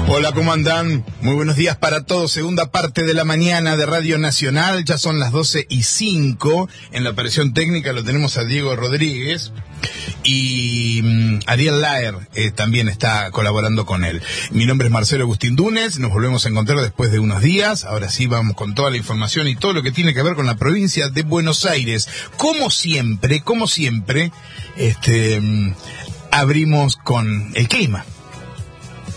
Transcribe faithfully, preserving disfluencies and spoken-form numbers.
Hola, ¿cómo andan? Muy buenos días para todos. Segunda parte de la mañana de Radio Nacional. Ya son las doce y cinco. En la operación técnica lo tenemos a Diego Rodríguez. Y um, Ariel Laer eh, también está colaborando con él. Mi nombre es Marcelo Agustín Dunes. Nos volvemos a encontrar después de unos días. Ahora sí vamos con toda la información y todo lo que tiene que ver con la provincia de Buenos Aires. Como siempre, como siempre, este, um, abrimos con el clima.